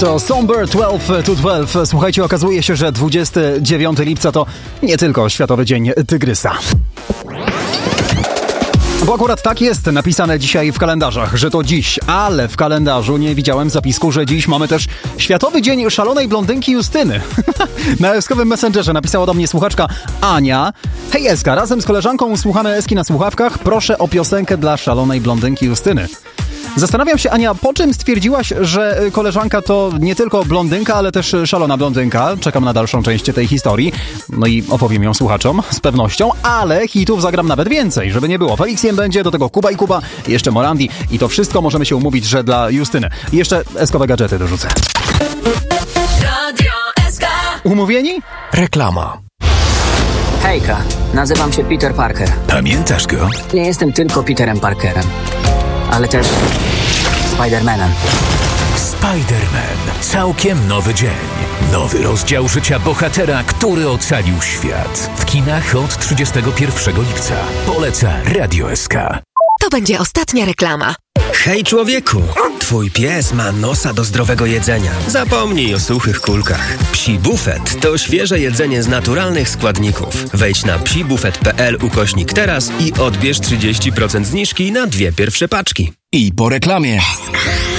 To Somber 12 to 12. Słuchajcie, okazuje się, że 29 lipca to nie tylko Światowy Dzień Tygrysa. Bo akurat tak jest napisane dzisiaj w kalendarzach, że to dziś, ale w kalendarzu nie widziałem zapisku, że dziś mamy też Światowy Dzień Szalonej Blondynki Justyny. Na eskowym Messengerze napisała do mnie słuchaczka Ania. Hej Eska, razem z koleżanką słuchamy Eski na słuchawkach. Proszę o piosenkę dla szalonej blondynki Justyny. Zastanawiam się, Ania, po czym stwierdziłaś, że koleżanka to nie tylko blondynka, ale też szalona blondynka? Czekam na dalszą część tej historii. No i opowiem ją słuchaczom, z pewnością, ale hitów zagram nawet więcej, żeby nie było. Felixiem będzie, do tego Kuba i Kuba, jeszcze Morandi i to wszystko możemy się umówić, że dla Justyny. I jeszcze eskowe gadżety dorzucę. Radio SK. Umówieni? Reklama. Hejka, nazywam się Peter Parker. Pamiętasz go? Nie jestem tylko Peterem Parkerem, ale też Spider-Manem. Spider-Man. Całkiem nowy dzień. Nowy rozdział życia bohatera, który ocalił świat. W kinach od 31 lipca. Poleca Radio SK. To będzie ostatnia reklama. Hej człowieku, twój pies ma nosa do zdrowego jedzenia. Zapomnij o suchych kulkach. Psi Bufet to świeże jedzenie z naturalnych składników. Wejdź na psibufet.pl/teraz i odbierz 30% zniżki na 2 pierwsze paczki. I po reklamie.